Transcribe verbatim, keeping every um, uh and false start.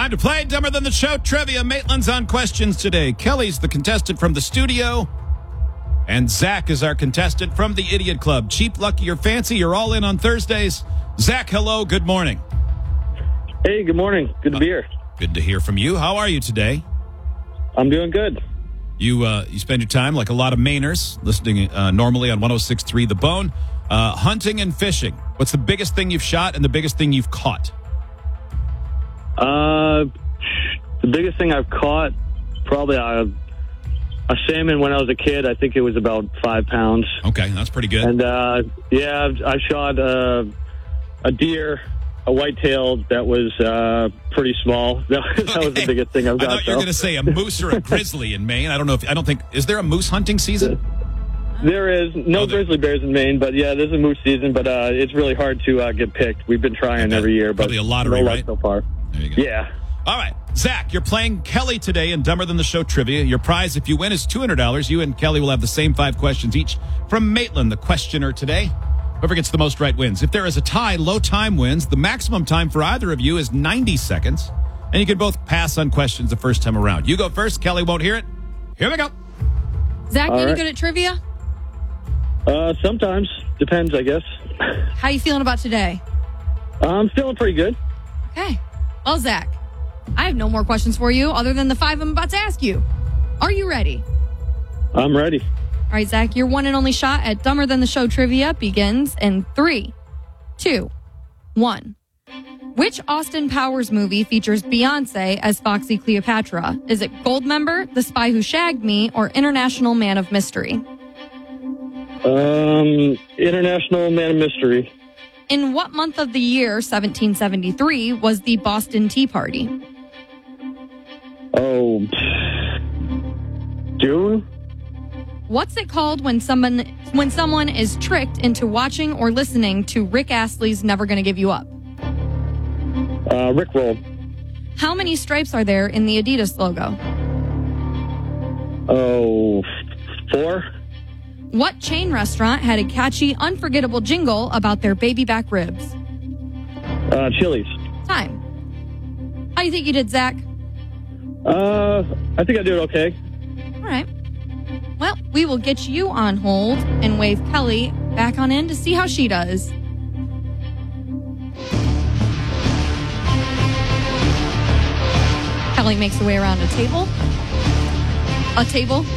Time to play Dumber Than the Show trivia. Maitland's on questions today. Kelly's the contestant from the studio. And Zach is our contestant from the Idiot Club. Cheap, lucky, or fancy, you're all in on Thursdays. Zach, hello, good morning. Hey, good morning. Good to be here. Uh, good to hear from you. How are you today? I'm doing good. You uh, you spend your time, like a lot of Mainers, listening uh, normally on one oh six point three The Bone, uh, hunting and fishing. What's the biggest thing you've shot and the biggest thing you've caught? Uh, the biggest thing I've caught, probably a, a salmon when I was a kid. I think it was about five pounds. Okay, that's pretty good. And, uh, yeah, I've, I shot uh, a deer, a whitetail that was uh, pretty small. That, that okay. was the biggest thing I've got. I thought you were going to say a moose or a grizzly in Maine. I don't know if, I don't think, is there a moose hunting season? There is no oh, there, grizzly bears in Maine, but yeah, there's a moose season, but uh, it's really hard to uh, get picked. We've been trying every year, but probably a lottery, no right? luck so far. There you go. Yeah. All right. Zach, you're playing Kelly today in Dumber Than the Show trivia. Your prize, if you win, is two hundred dollars. You and Kelly will have the same five questions each from Maitland, the questioner today. Whoever gets the most right wins. If there is a tie, low time wins. The maximum time for either of you is ninety seconds. And you can both pass on questions the first time around. You go first. Kelly won't hear it. Here we go. Zach, All any right. good at trivia? Uh, sometimes. Depends, I guess. How you feeling about today? I'm feeling pretty good. Okay. Well, Zach, I have no more questions for you other than the five I'm about to ask you. Are you ready? I'm ready. All right, Zach, your one and only shot at Dumber Than the Show trivia begins in three, two, one. Which Austin Powers movie features Beyonce as Foxy Cleopatra? Is it Goldmember, The Spy Who Shagged Me, or International Man of Mystery? Um, International Man of Mystery. In what month of the year, seventeen seventy-three, was the Boston Tea Party? Oh, June? What's it called when someone when someone is tricked into watching or listening to Rick Astley's Never Gonna Give You Up? Uh, Rickroll. How many stripes are there in the Adidas logo? Oh, four? What chain restaurant had a catchy, unforgettable jingle about their baby back ribs? Uh, Chili's. Time. How do you think you did, Zach? Uh, I think I did okay. All right. Well, we will get you on hold and wave Kelly back on in to see how she does. Kelly makes her way around a table. A table